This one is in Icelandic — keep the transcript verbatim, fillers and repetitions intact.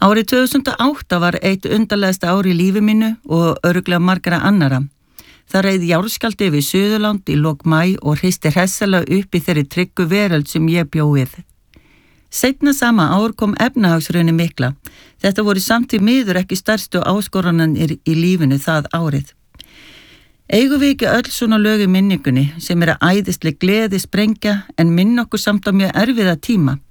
Árið tvö þúsund og átta var eitt undarlegasta ár í lífi mínu og örugglega margra annara. Það reið járnskjálfti yfir Suðurland í lok maí og hristi hressilega upp í þeirri tryggu veröld sem ég bjó við. Seinna sama ár kom efnahagshrunið mikla. Þetta voru samt í miður ekki stærstu áskoranir í lífinu það árið. Eigum við ekki öll svona lög í minningunni sem er að æðisleg gleði sprengja en minna okkur samt á mjög erfiða tíma?